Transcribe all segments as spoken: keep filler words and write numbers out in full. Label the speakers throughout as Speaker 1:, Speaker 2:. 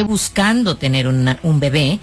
Speaker 1: madre buscando tener una, un bebé.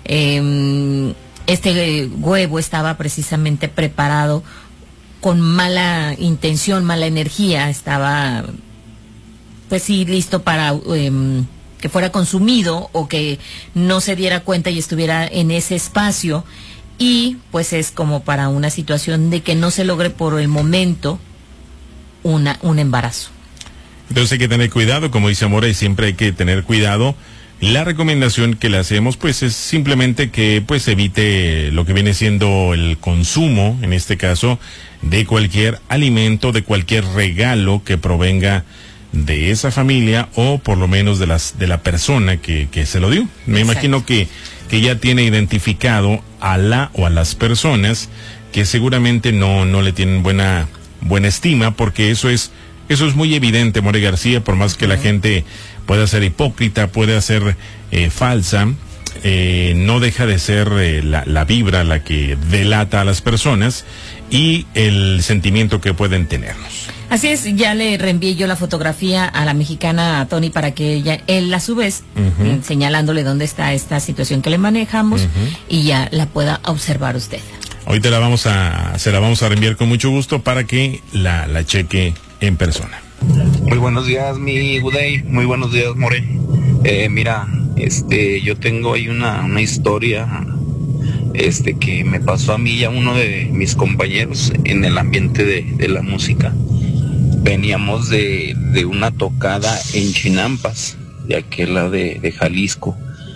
Speaker 1: Eh, este huevo estaba precisamente preparado con mala intención, mala energía, estaba pues sí listo para eh, que fuera consumido o que no se diera cuenta y estuviera en ese espacio, y pues es como para una situación de que no se logre por el momento una un embarazo.
Speaker 2: Entonces hay que tener cuidado, como dice Amore, siempre hay que tener cuidado. La recomendación que le hacemos pues es simplemente que pues evite lo que viene siendo el consumo, en este caso, de cualquier alimento, de cualquier regalo que provenga de esa familia o por lo menos de las de la persona que, que se lo dio. Me Exacto. imagino que, que ya tiene identificado a la o a las personas que seguramente no, no le tienen buena, buena estima, porque eso es, eso es muy evidente, More García, por más que uh-huh. la gente pueda ser hipócrita, puede ser eh, falsa, eh, no deja de ser eh, la, la vibra la que delata a las personas y el sentimiento que pueden tenernos.
Speaker 1: Así es, ya le reenvié yo la fotografía a la mexicana, a Tony, para que ella, él a su vez, uh-huh. señalándole dónde está esta situación que le manejamos uh-huh. y ya la pueda observar usted.
Speaker 2: Ahorita la vamos a, se la vamos a reenviar con mucho gusto para que la, la cheque en persona.
Speaker 3: Muy buenos días, mi Uday. Muy buenos días, More. Eh, mira, este, yo tengo ahí una, una historia, este, que me pasó a mí y a uno de mis compañeros en el ambiente de, de la música. Veníamos de, de una tocada en Chinampas, de aquel lado de, de Jalisco.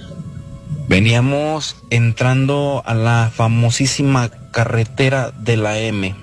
Speaker 3: Veníamos entrando a la famosísima carretera de la M.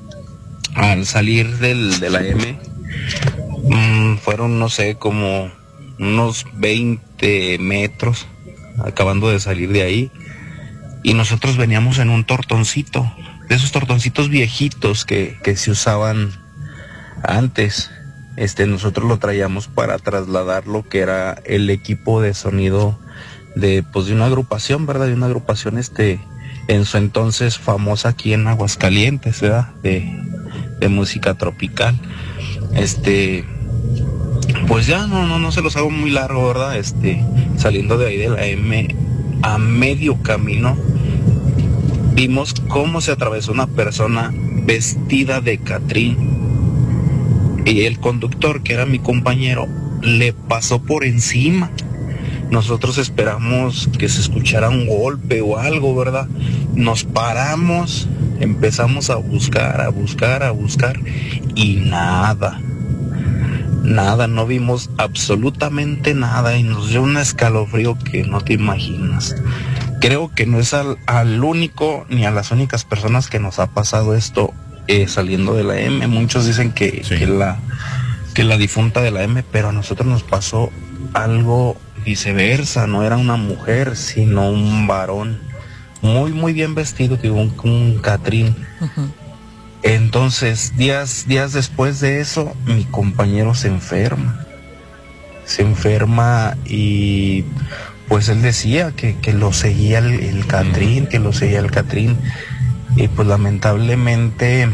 Speaker 3: Al salir del, de la M, mmm, fueron, no sé, como unos veinte metros, acabando de salir de ahí. Y nosotros veníamos en un tortoncito, de esos tortoncitos viejitos que, que se usaban antes. Este, nosotros lo traíamos para trasladar lo que era el equipo de sonido de, pues, de una agrupación, ¿verdad? De una agrupación, este, en su entonces famosa aquí en Aguascalientes, ¿verdad? De, de música tropical. Este, pues ya no, no, no se los hago muy largo, ¿verdad? Este, saliendo de ahí de la M, a medio camino, vimos cómo se atravesó una persona vestida de Catrín. Y el conductor, que era mi compañero, le pasó por encima. Nosotros esperamos que se escuchara un golpe o algo, ¿verdad? Nos paramos, empezamos a buscar, a buscar, a buscar, y nada. Nada, no vimos absolutamente nada, y nos dio un escalofrío que no te imaginas. Creo que no es al, al único ni a las únicas personas que nos ha pasado esto. Eh, saliendo de la M, muchos dicen que, sí. que la que la difunta de la M, pero a nosotros nos pasó algo viceversa. No era una mujer, sino un varón muy muy bien vestido, digo, un, un Catrín. Uh-huh. Entonces días días después de eso, mi compañero se enferma se enferma y pues él decía que, que lo seguía el, el Catrín, uh-huh. que lo seguía el Catrín. Y pues lamentablemente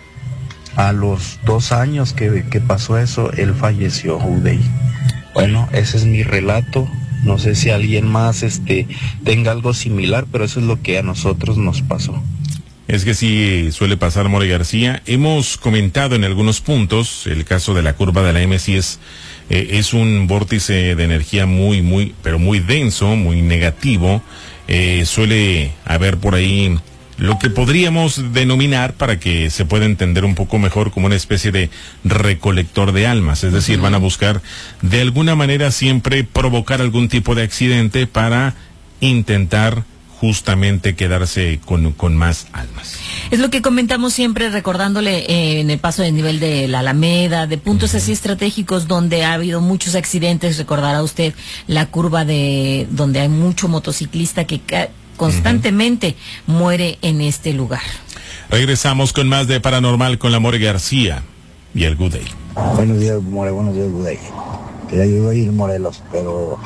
Speaker 3: a los dos años que, que pasó eso, él falleció, Uday. Bueno, ese es mi relato. No sé si alguien más este tenga algo similar, pero eso es lo que a nosotros nos pasó.
Speaker 2: Es que sí suele pasar, More García. Hemos comentado en algunos puntos, el caso de la curva de la M sí es, eh, es un vórtice de energía muy, muy, pero muy denso, muy negativo. Eh, suele haber por ahí lo que podríamos denominar, para que se pueda entender un poco mejor, como una especie de recolector de almas. Es decir, uh-huh. van a buscar de alguna manera siempre provocar algún tipo de accidente para intentar justamente quedarse con, con más almas.
Speaker 1: Es lo que comentamos siempre, recordándole eh, en el paso del nivel de la Alameda, de puntos uh-huh. así estratégicos donde ha habido muchos accidentes. Recordará usted la curva de donde hay mucho motociclista que ca- constantemente uh-huh. muere en este lugar.
Speaker 2: Regresamos con más de Paranormal con la More García y el Good Day.
Speaker 4: Buenos días, More, buenos días, Good Day. Que ya yo iba a ir Morelos, pero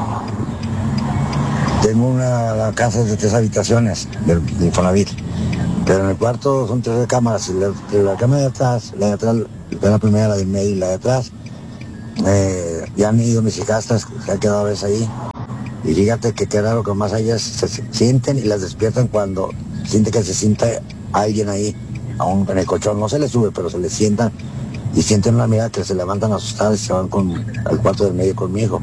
Speaker 4: tengo una la casa de tres habitaciones del de Infonavit, pero en el cuarto son tres cámaras. La, la cámara de atrás, la de atrás, la primera, la del medio y la de atrás, eh, ya han ido mis hijastras, se han quedado a veces ahí. Y fíjate que queda lo que más ellas se sienten y las despiertan cuando sienten que se sienta alguien ahí, aún en el colchón. No se les sube, pero se les sientan y sienten una mirada que se levantan asustadas y se van con, al cuarto del medio conmigo.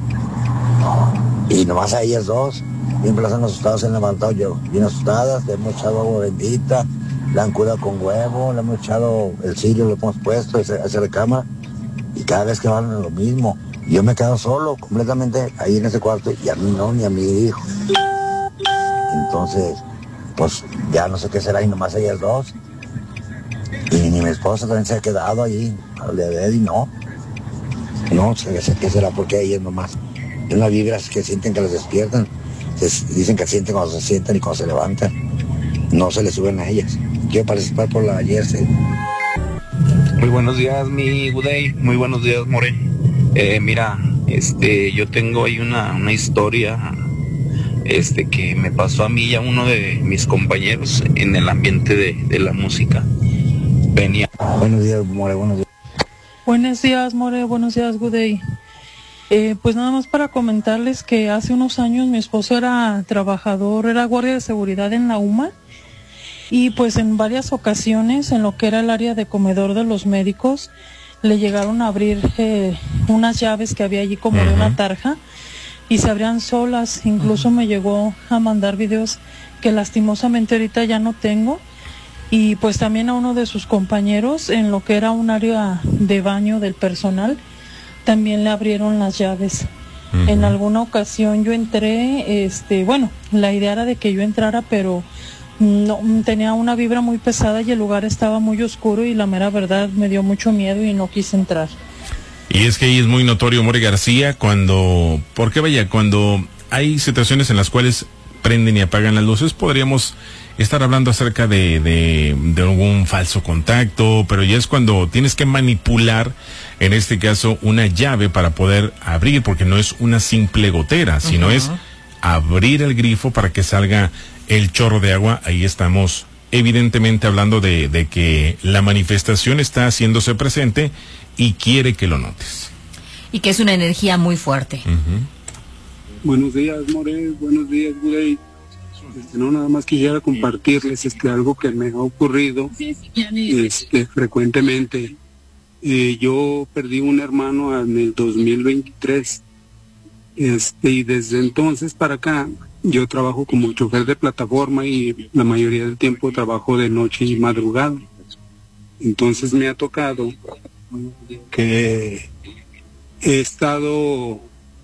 Speaker 4: Y nomás a ellas dos, siempre las han asustado, se han levantado yo, bien asustadas, le hemos echado agua bendita, la han curado con huevo, le hemos echado el cirio, le hemos puesto hacia la cama, y cada vez que van a lo mismo. Yo me quedo solo, completamente ahí en ese cuarto, y a mí no, ni a mi hijo. Entonces, pues ya no sé qué será, y nomás ellas dos. Y ni mi esposa también se ha quedado ahí, al de y no. No sé qué será, porque ellas nomás. Es una vibra que sienten que las despiertan. Se, dicen que sienten cuando se sientan y cuando se levantan. No se les suben a ellas. Quiero participar por la Jersey.
Speaker 3: Muy buenos días, mi Budey. Muy buenos días, More. Eh, mira, este, yo tengo ahí una, una historia este, que me pasó a mí y a uno de mis compañeros en el ambiente de, de la música. Venía.
Speaker 4: Buenos días, More, buenos días.
Speaker 5: Buenos días, More, buenos días, Budey. Eh, pues nada más para comentarles que hace unos años mi esposo era trabajador, era guardia de seguridad en la U M A, y pues en varias ocasiones en lo que era el área de comedor de los médicos le llegaron a abrir eh, unas llaves que había allí como uh-huh. de una tarja y se abrían solas. Incluso uh-huh. me llegó a mandar videos que lastimosamente ahorita ya no tengo. Y pues también a uno de sus compañeros en lo que era un área de baño del personal también le abrieron las llaves. Uh-huh. En alguna ocasión yo entré, este, bueno, la idea era de que yo entrara, pero no, tenía una vibra muy pesada y el lugar estaba muy oscuro y la mera verdad me dio mucho miedo y no quise entrar.
Speaker 2: Y es que ahí es muy notorio, More García, cuando, porque vaya, cuando hay situaciones en las cuales prenden y apagan las luces, podríamos estar hablando acerca de, de, de algún falso contacto, pero ya es cuando tienes que manipular, en este caso, una llave para poder abrir, porque no es una simple gotera, sino uh-huh. es abrir el grifo para que salga el chorro de agua. Ahí estamos evidentemente hablando de, de que la manifestación está haciéndose presente y quiere que lo notes.
Speaker 1: Y que es una energía muy fuerte.
Speaker 2: Uh-huh.
Speaker 6: Buenos días, More, buenos días, Budey. Este, no, nada más quisiera compartirles este, algo que me ha ocurrido este, frecuentemente. Eh, yo perdí un hermano en el dos mil veintitrés este, y desde entonces para acá yo trabajo como chofer de plataforma y la mayoría del tiempo trabajo de noche y madrugada. Entonces me ha tocado que he estado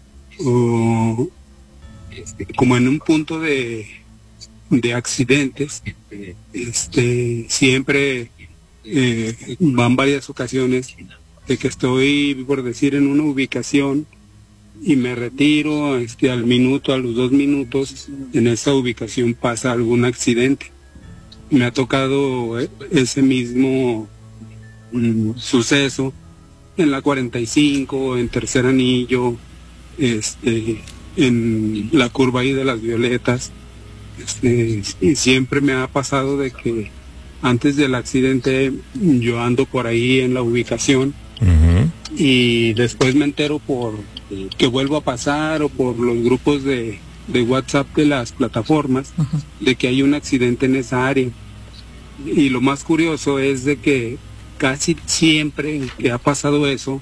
Speaker 6: uh, como en un punto de de accidentes. Este, siempre eh, van varias ocasiones de que estoy, por decir, en una ubicación y me retiro, este, al minuto, a los dos minutos, en esa ubicación pasa algún accidente. Me ha tocado ese mismo mm, suceso en la cuarenta y cinco, en Tercer Anillo, este, en la curva ahí de las Violetas. Este, y siempre me ha pasado de que antes del accidente yo ando por ahí en la ubicación uh-huh. y después me entero por que vuelvo a pasar o por los grupos de, de WhatsApp de las plataformas uh-huh. de que hay un accidente en esa área. Y lo más curioso es de que casi siempre que ha pasado eso,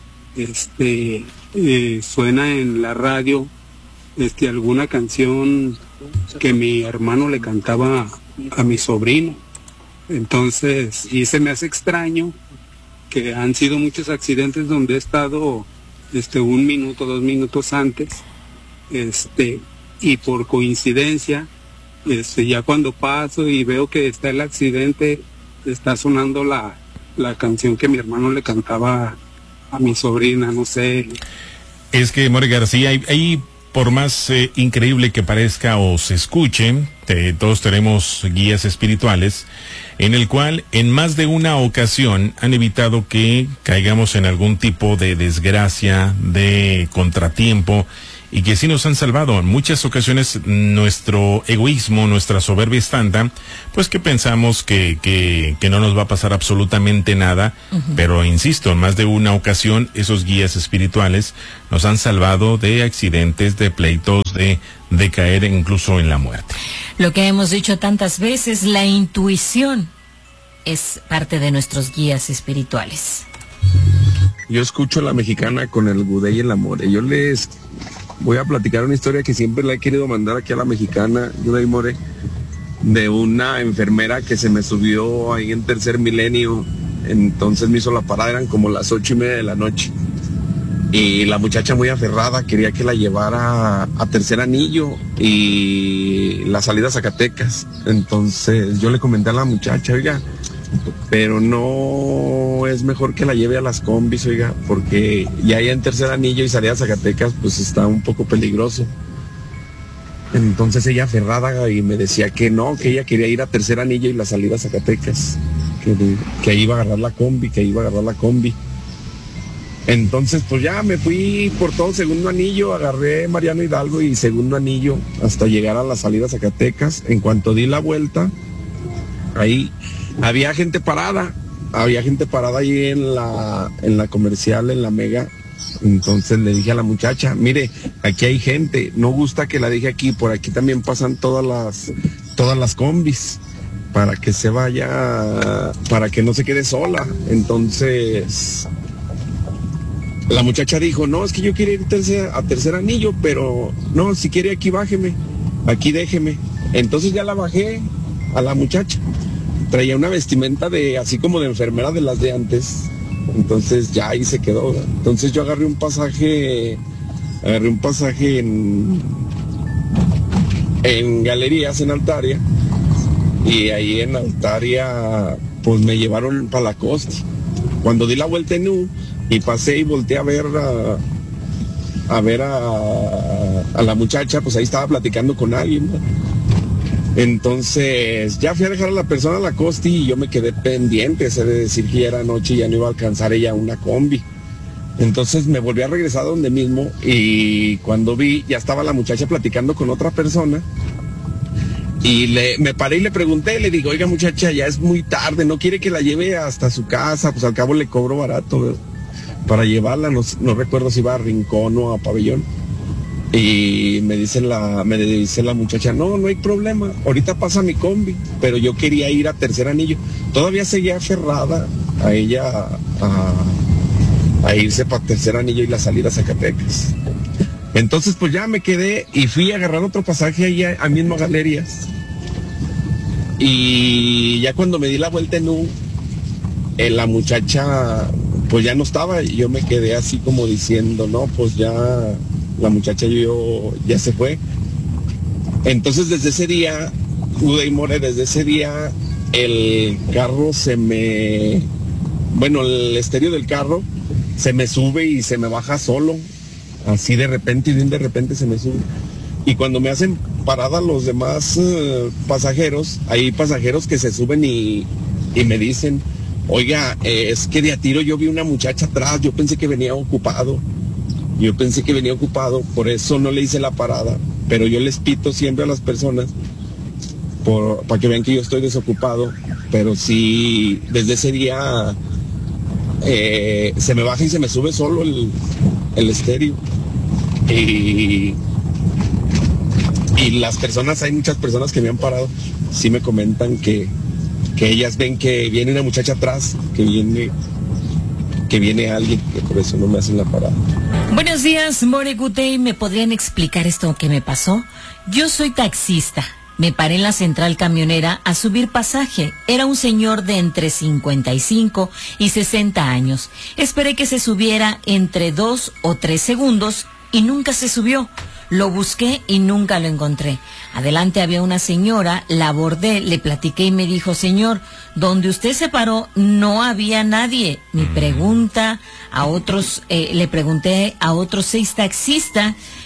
Speaker 6: este eh, suena en la radio este alguna canción que mi hermano le cantaba a mi sobrino. Entonces, y se me hace extraño que han sido muchos accidentes donde he estado este un minuto, dos minutos antes, este, y por coincidencia, este, ya cuando paso y veo que está el accidente, está sonando la, la canción que mi hermano le cantaba a mi sobrina, no sé.
Speaker 2: Es que, More García, hay, hay por más eh, increíble que parezca o se escuche, eh, todos tenemos guías espirituales, en el cual en más de una ocasión han evitado que caigamos en algún tipo de desgracia, de contratiempo, y que sí nos han salvado. En muchas ocasiones nuestro egoísmo, nuestra soberbia es tanta, pues que pensamos que, que, que no nos va a pasar absolutamente nada, uh-huh. pero insisto, en más de una ocasión esos guías espirituales nos han salvado de accidentes, de pleitos, de, de caer incluso en la muerte.
Speaker 1: Lo que hemos dicho tantas veces, la intuición es parte de nuestros guías espirituales.
Speaker 7: Yo escucho a la mexicana con el Gudey y el More. Yo les voy a platicar una historia que siempre la he querido mandar aquí a la mexicana, Gudey More, de una enfermera que se me subió ahí en Tercer Milenio. Entonces me hizo la parada, eran como las ocho y media de la noche. Y la muchacha muy aferrada quería que la llevara a Tercer Anillo y la salida a Zacatecas. Entonces yo le comenté a la muchacha, oiga, pero no es mejor que la lleve a las combis, oiga, porque ya allá en Tercer Anillo y salida a Zacatecas pues está un poco peligroso. Entonces ella aferrada y me decía que no, que ella quería ir a Tercer Anillo y la salida a Zacatecas, que, que ahí iba a agarrar la combi, que ahí iba a agarrar la combi. Entonces pues ya me fui por todo Segundo Anillo, agarré Mariano Hidalgo y Segundo Anillo hasta llegar a la salida a Zacatecas. En cuanto di la vuelta, ahí había gente parada, había gente parada ahí en la, en la comercial, en la Mega. Entonces le dije a la muchacha, mire, aquí hay gente, no gusta que la deje aquí, por aquí también pasan todas las, todas las combis, para que se vaya, para que no se quede sola. Entonces la muchacha dijo, no, es que yo quiero ir tercer, a Tercer Anillo, pero no, si quiere aquí bájeme, aquí déjeme. Entonces ya la bajé a la muchacha. Traía una vestimenta de, así como de enfermera de las de antes. Entonces ya ahí se quedó. Entonces yo agarré un pasaje, agarré un pasaje en, en Galerías, en Altaria. Y ahí en Altaria, pues me llevaron para la costa. Cuando di la vuelta en U y pasé y volteé a ver a, a ver a, a la muchacha, pues ahí estaba platicando con alguien, ¿no? Entonces ya fui a dejar a la persona a la costa y yo me quedé pendiente, ese de decir que ya era noche y ya no iba a alcanzar ella una combi. Entonces me volví a regresar a donde mismo y cuando vi, ya estaba la muchacha platicando con otra persona y le, me paré y le pregunté, le digo, oiga muchacha, ya es muy tarde, ¿no quiere que la lleve hasta su casa? Pues al cabo le cobro barato, ¿verdad? Para llevarla, no, no recuerdo si iba a Rincón o a Pabellón. Y me dice la, me dice la muchacha, no, no hay problema, ahorita pasa mi combi, pero yo quería ir a Tercer Anillo. Todavía seguía aferrada a ella a, a irse para Tercer Anillo y la salida a Zacatecas. Entonces pues ya me quedé y fui a agarrar otro pasaje ahí a, a mismo Galerías. Y ya cuando me di la vuelta en U, eh, la muchacha pues ya no estaba y yo me quedé así como diciendo, no, pues ya... La muchacha yo ya se fue. Entonces desde ese día, Gudey More, desde ese día el carro se me, bueno, el estéreo del carro se me sube y se me baja solo, así de repente y bien de repente se me sube. Y cuando me hacen parada los demás uh, pasajeros, hay pasajeros que se suben y, y me dicen, oiga, eh, es que de a tiro yo vi una muchacha atrás, yo pensé que venía ocupado. Yo pensé que venía ocupado, por eso no le hice la parada, pero yo les pito siempre a las personas por, para que vean que yo estoy desocupado, pero sí, desde ese día eh, se me baja y se me sube solo el, el estéreo. Y, y las personas, hay muchas personas que me han parado, sí me comentan que, que ellas ven que viene una muchacha atrás, que viene... que viene alguien, que por eso no me hacen la parada.
Speaker 1: Buenos días, More Gudey, ¿me podrían explicar esto que me pasó? Yo soy taxista, me paré en la central camionera a subir pasaje. Era un señor de entre cincuenta y cinco y sesenta años. Esperé que se subiera entre dos o tres segundos y nunca se subió. Lo busqué y nunca lo encontré. Adelante había una señora, la abordé, le platiqué y me dijo, señor, donde usted se paró no había nadie. Mi pregunta a otros, eh, le pregunté a otros seis taxistas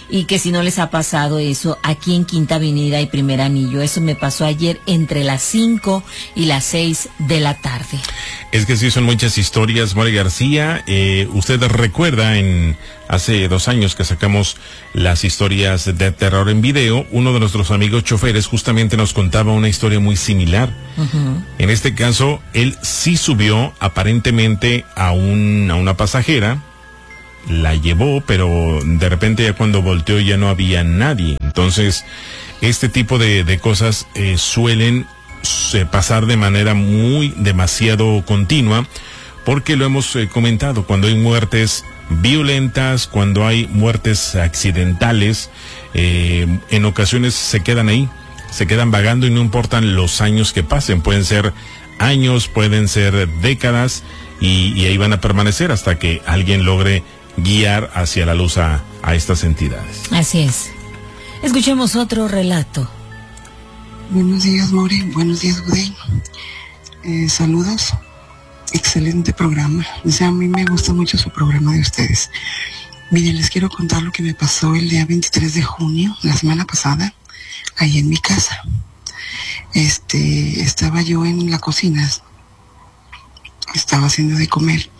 Speaker 1: y que si no les ha pasado eso, aquí en Quinta Avenida y Primer Anillo, eso me pasó ayer entre las cinco y las seis de la tarde.
Speaker 2: Es que sí, son muchas historias, More García. Eh, usted recuerda, en hace dos años que sacamos las historias de terror en video, uno de nuestros amigos choferes justamente nos contaba una historia muy similar. Uh-huh. En este caso, él sí subió aparentemente a, un, a una pasajera, la llevó, pero de repente ya cuando volteó ya no había nadie. Entonces, este tipo de, de cosas eh, suelen eh, pasar de manera muy, demasiado continua, porque lo hemos eh, comentado, cuando hay muertes violentas, cuando hay muertes accidentales, eh, en ocasiones se quedan ahí, se quedan vagando y no importan los años que pasen, pueden ser años, pueden ser décadas, y, y ahí van a permanecer hasta que alguien logre guiar hacia la luz a, a estas entidades.
Speaker 1: Así es. Escuchemos otro relato.
Speaker 8: Buenos días, More. Buenos días, Gudey. Eh, saludos. Excelente programa. O sea, a mí me gusta mucho su programa de ustedes. Miren, les quiero contar lo que me pasó el día veintitrés de junio, la semana pasada, ahí en mi casa. Este, estaba yo en la cocina, estaba haciendo de comer,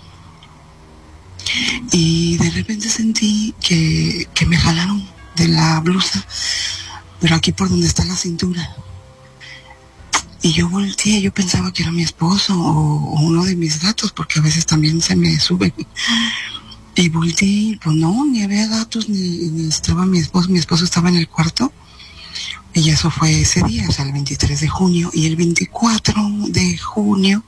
Speaker 8: y de repente sentí que, que me jalaron de la blusa, pero aquí por donde está la cintura. Y yo volteé, yo pensaba que era mi esposo o, o uno de mis gatos, porque a veces también se me suben. Y volteé, pues no, ni había gatos, ni, ni estaba mi esposo, mi esposo estaba en el cuarto. Y eso fue ese día, o sea, el veintitrés de junio. Y el veinticuatro de junio,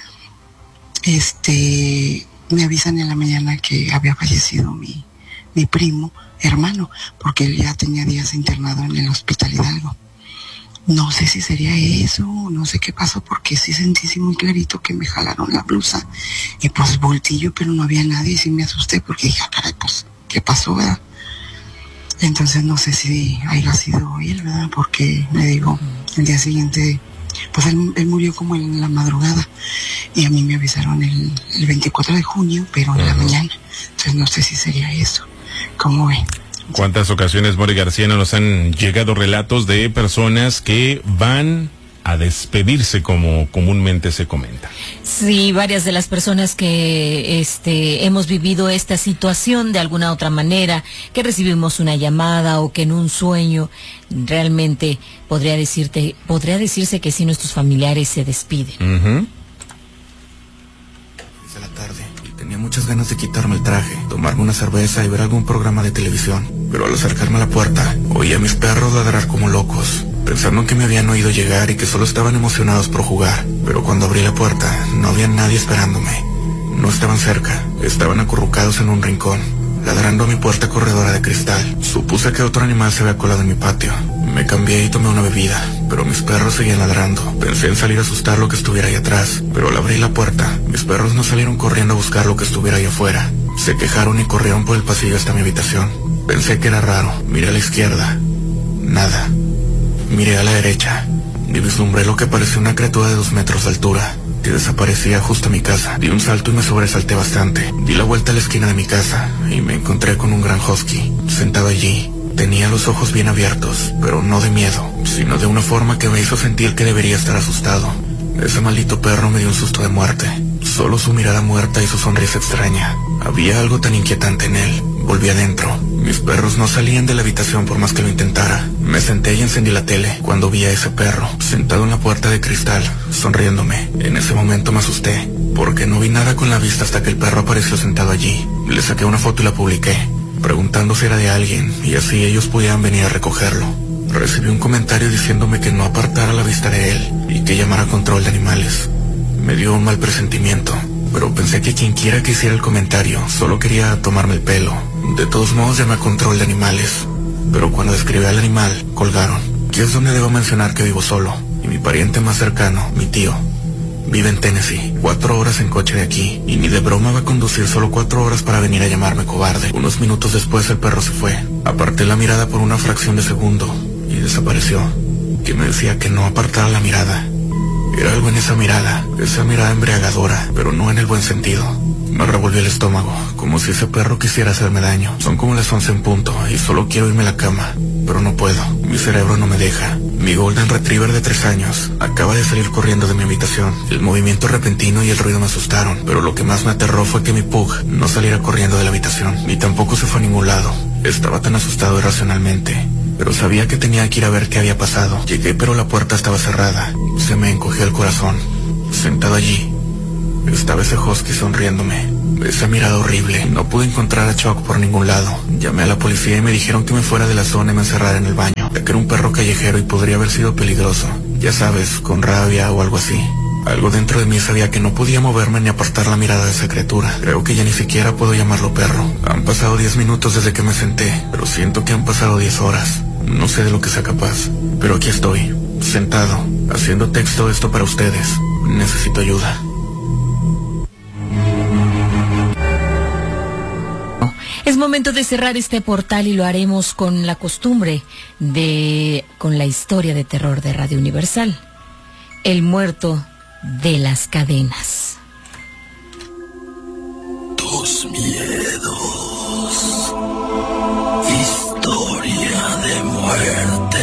Speaker 8: este, me avisan en la mañana que había fallecido mi, mi primo, hermano, porque él ya tenía días internado en el Hospital Hidalgo. No sé si sería eso, no sé qué pasó, porque sí sentí sí muy clarito que me jalaron la blusa. Y pues volteé yo, pero no había nadie, y sí me asusté, porque dije, ah, caray, pues, ¿qué pasó, verdad? Entonces no sé si haya sido él, ¿verdad? Porque me digo, el día siguiente, pues él, él murió como en la madrugada, y a mí me avisaron el, el veinticuatro de junio, pero en la mañana. Entonces no sé si sería eso. ¿Cómo ven?
Speaker 2: ¿Cuántas ocasiones, More García, nos han llegado relatos de personas que van a despedirse, como comúnmente se comenta?
Speaker 1: Sí, varias de las personas que este hemos vivido esta situación de alguna otra manera, que recibimos una llamada o que en un sueño realmente podría decirte, podría decirse que sí, nuestros familiares se despiden.
Speaker 2: Uh-huh.
Speaker 9: De la tarde. Tenía muchas ganas de quitarme el traje, tomarme una cerveza y ver algún programa de televisión. Pero al acercarme a la puerta, oí a mis perros ladrar como locos, pensando que me habían oído llegar y que solo estaban emocionados por jugar. Pero cuando abrí la puerta, no había nadie esperándome. No estaban cerca, estaban acurrucados en un rincón, ladrando a mi puerta corredora de cristal. Supuse que otro animal se había colado en mi patio. Me cambié y tomé una bebida, pero mis perros seguían ladrando. Pensé en salir a asustar lo que estuviera ahí atrás, pero al abrir la puerta, mis perros no salieron corriendo a buscar lo que estuviera ahí afuera. Se quejaron y corrieron por el pasillo hasta mi habitación. Pensé que era raro. Miré a la izquierda. Nada. Miré a la derecha y vislumbré lo que parecía una criatura de dos metros de altura, que desaparecía justo a mi casa. Di un salto y me sobresalté bastante. Di la vuelta a la esquina de mi casa y me encontré con un gran husky sentado allí. Tenía los ojos bien abiertos, pero no de miedo, sino de una forma que me hizo sentir que debería estar asustado. Ese maldito perro me dio un susto de muerte. Solo su mirada muerta y su sonrisa extraña. Había algo tan inquietante en él. Volví adentro. Mis perros no salían de la habitación por más que lo intentara. Me senté y encendí la tele cuando vi a ese perro sentado en la puerta de cristal, sonriéndome. En ese momento me asusté, porque no vi nada con la vista hasta que el perro apareció sentado allí. Le saqué una foto y la publiqué, preguntando si era de alguien, y así ellos pudieran venir a recogerlo. Recibí un comentario diciéndome que no apartara la vista de él y que llamara a control de animales. Me dio un mal presentimiento, pero pensé que quien quiera que hiciera el comentario solo quería tomarme el pelo. De todos modos llamé a control de animales, pero cuando describí al animal, colgaron. Aquí es donde debo mencionar que vivo solo, y mi pariente más cercano, mi tío, vive en Tennessee, cuatro horas en coche de aquí, y ni de broma va a conducir solo cuatro horas para venir a llamarme cobarde. Unos minutos después el perro se fue. Aparté la mirada por una fracción de segundo y desapareció. Que me decía que no apartara la mirada. Era algo en esa mirada, esa mirada embriagadora, pero no en el buen sentido. Me revolvió el estómago, como si ese perro quisiera hacerme daño. Son como las once en punto y solo quiero irme a la cama, pero no puedo. Mi cerebro no me deja. Mi Golden Retriever de tres años acaba de salir corriendo de mi habitación. El movimiento repentino y el ruido me asustaron, pero lo que más me aterró fue que mi Pug no saliera corriendo de la habitación, ni tampoco se fue a ningún lado. Estaba tan asustado irracionalmente, pero sabía que tenía que ir a ver qué había pasado. Llegué, pero la puerta estaba cerrada. Se me encogió el corazón. Sentado allí, estaba ese husky sonriéndome. Esa mirada horrible. No pude encontrar a Chuck por ningún lado. Llamé a la policía y me dijeron que me fuera de la zona y me encerrara en el baño, ya que era un perro callejero y podría haber sido peligroso. Ya sabes, con rabia o algo así. Algo dentro de mí sabía que no podía moverme ni apartar la mirada de esa criatura. Creo que ya ni siquiera puedo llamarlo perro. Han pasado diez minutos desde que me senté, pero siento que han pasado diez horas. No sé de lo que sea capaz, pero aquí estoy, sentado, haciendo texto esto para ustedes. Necesito ayuda.
Speaker 1: Es momento de cerrar este portal y lo haremos con la costumbre de, con la historia de terror de Radio Universal. El muerto de las cadenas.